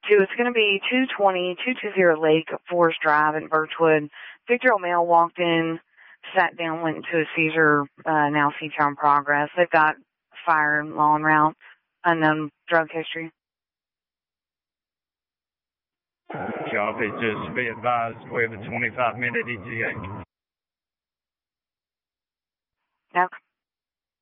It's going to be 220 Lake Forest Drive in Birchwood. 50-year-old male walked in, sat down, went into a seizure, now CPR in progress. They've got fire and law en route, unknown drug history. Copy. Just be advised we have a 25-minute ETA. Okay.